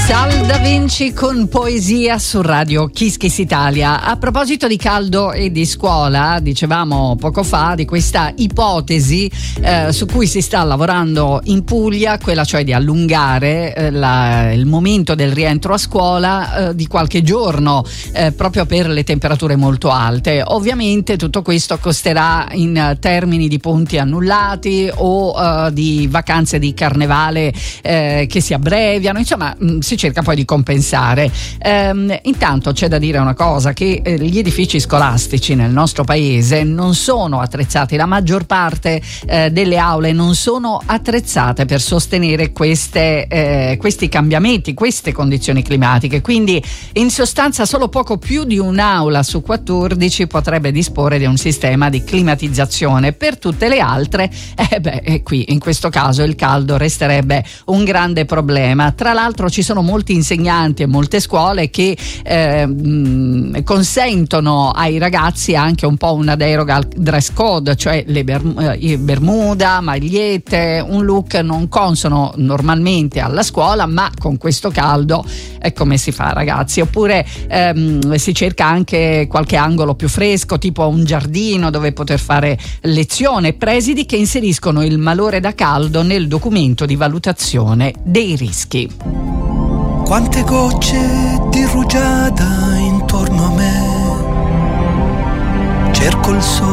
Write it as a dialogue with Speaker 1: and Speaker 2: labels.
Speaker 1: Sal Da Vinci con poesia su Radio Kiss Kiss Italia. A proposito di caldo e di scuola, dicevamo poco fa di questa ipotesi su cui si sta lavorando in Puglia, quella cioè di allungare il momento del rientro a scuola di qualche giorno proprio per le temperature molto alte. Ovviamente tutto questo costerà in termini di ponti annullati o di vacanze di carnevale che si abbreviano, insomma si cerca poi di compensare. Intanto c'è da dire una cosa, che gli edifici scolastici nel nostro paese non sono attrezzati, la maggior parte delle aule non sono attrezzate per sostenere questi cambiamenti, queste condizioni climatiche, quindi in sostanza solo poco più di un'aula su 14 potrebbe disporre di un sistema di climatizzazione. Per tutte le altre qui in questo caso il caldo resterebbe un grande problema. Tra l'altro ci sono molti insegnanti e molte scuole che consentono ai ragazzi anche un po' una deroga al dress code, cioè le bermuda, magliette, un look non consono normalmente alla scuola, ma con questo caldo come si fa, ragazzi? Oppure si cerca anche qualche angolo più fresco, tipo un giardino dove poter fare lezione. Presidi che inseriscono il malore da caldo nel documento di valutazione dei rischi.
Speaker 2: Quante gocce di rugiada intorno a me, cerco il sole